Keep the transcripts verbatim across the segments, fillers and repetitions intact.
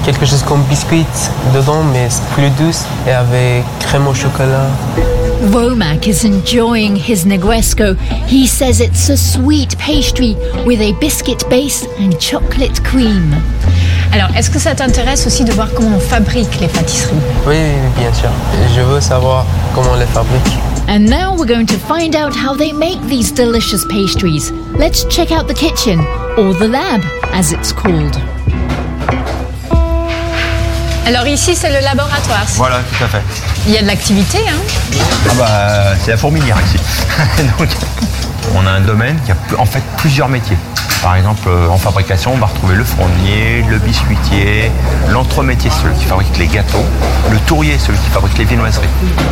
quelque chose comme biscuit dedans, mais plus douce et avec crème au chocolat. Womack is enjoying his Negresco. He says it's a sweet pastry with a biscuit base and chocolate cream. Alors, est-ce que ça t'intéresse aussi de voir comment on fabrique les pâtisseries? Oui, bien sûr. Je veux savoir comment on les fabrique. And now we're going to find out how they make these delicious pastries. Let's check out the kitchen, or the lab, as it's called. Alors ici, c'est le laboratoire. Voilà, tout à fait. Il y a de l'activité, hein? Ah bah, c'est la fourmilière ici. Donc, on a un domaine qui a en fait plusieurs métiers. Par exemple, en fabrication, on va retrouver le fournier, le biscuitier, l'entremétier, celui qui fabrique les gâteaux, le tourrier, celui qui fabrique les viennoiseries.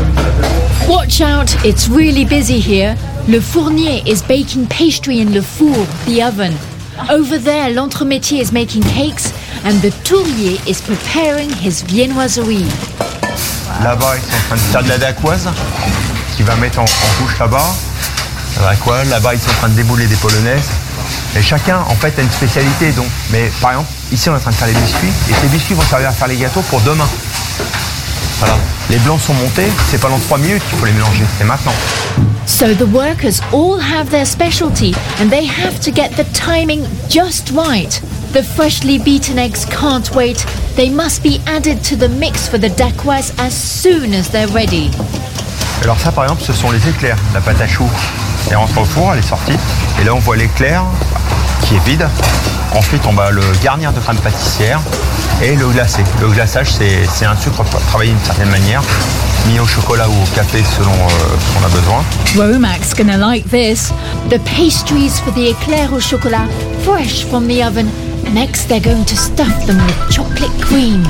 Watch out, it's really busy here. Le fournier is baking pastry in le four, the oven. Over there, l'entremétier is making cakes and the tourrier is preparing his viennoiserie. Là-bas, ils sont en train de faire de la dacquoise, qui va mettre en, en couche là-bas. La dacquoise, là-bas, ils sont en train de débouler des polonaises. Et chacun, en fait, a une spécialité. Donc, mais par exemple, ici, on est en train de faire les biscuits. Et ces biscuits vont servir à faire les gâteaux pour demain. Voilà. Les blancs sont montés. C'est pas dans trois minutes qu'il faut les mélanger. C'est maintenant. So the workers all have their specialty and they have to get the timing just right. The freshly beaten eggs can't wait. They must be added to the mix for the dacquoise as soon as they're ready. Alors ça, par exemple, ce sont les éclairs. La pâte à choux, elle rentre au four, elle est sortie. Et là, on voit l'éclair qui est vide. Ensuite, on va le garnir de crème pâtissière et le glacer. Le glaçage, c'est, c'est un sucre travaillé d'une certaine manière, mis au chocolat ou au café selon euh, ce qu'on a besoin. Womack's gonna like this. The pastries for the éclairs au chocolat, fresh from the oven. Next, they're going to stuff them with chocolate cream.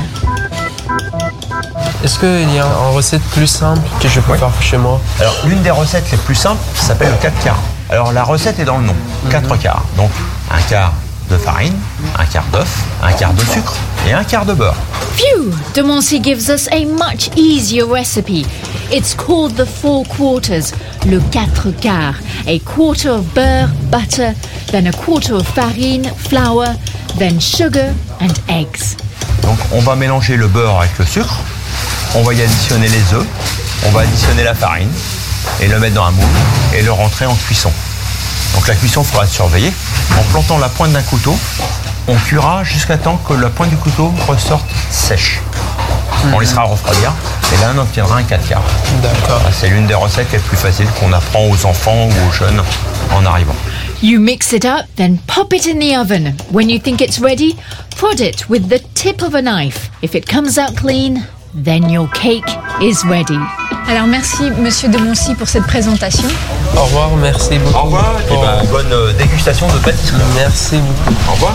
Est-ce qu'il y a une recette plus simple que je peux oui. faire chez moi? Alors, l'une des recettes les plus simples s'appelle le quatre quarts. Alors, la recette est dans le nom, quatre quarts. Donc, un quart de farine, un quart d'œuf, un quart de sucre et un quart de beurre. Phew! De Moncy gives us a much easier recipe. It's called the four quarters, le quatre quarts. A quarter of beurre, butter, then a quarter of farine, flour, then sugar and eggs. Donc, on va mélanger le beurre avec le sucre. On va y additionner les œufs. On va additionner la farine et le mettre dans un moule et le rentrer en cuisson. Donc la cuisson, il faudra surveiller. En plantant la pointe d'un couteau, on cuira jusqu'à temps que la pointe du couteau ressorte sèche. On laissera refroidir et là on obtiendra un quatre quarts. D'accord. C'est l'une des recettes les plus faciles qu'on apprend aux enfants ou aux jeunes en arrivant. You mix it up, then pop it in the oven. When you think it's ready, prod it with the tip of a knife. If it comes out clean, then your cake is ready. Alors merci Monsieur de Moncy pour cette présentation. Au revoir, merci beaucoup. Au revoir et pour... ben, bonne dégustation de pâtisserie. Merci beaucoup. Au revoir.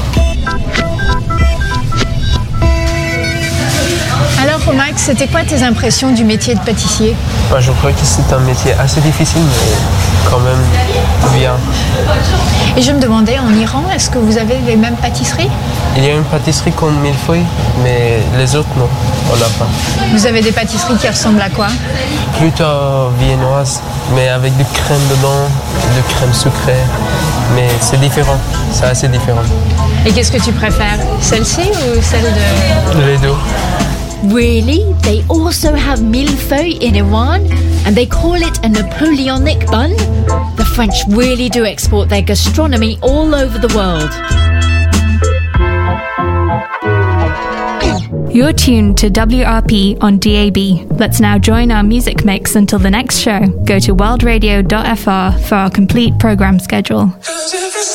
Alors Womack, c'était quoi tes impressions du métier de pâtissier? Bah, je crois que c'est un métier assez difficile, mais quand même bien. Et je me demandais, en Iran, est-ce que vous avez les mêmes pâtisseries? Il y a une pâtisserie comme millefeuille, mais les autres, non, on n'a pas. Vous avez des pâtisseries qui ressemblent à quoi? Plutôt viennoise, mais avec du crème dedans, de crème sucrée. Mais c'est différent, c'est assez différent. Et qu'est-ce que tu préfères? Celle-ci ou celle de... Les deux. Really? They also have millefeuille in Iran and they call it a Napoleonic bun? The French really do export their gastronomy all over the world. You're tuned to W R P on D A B. Let's now join our music mix until the next show. Go to world radio dot f r for our complete program schedule.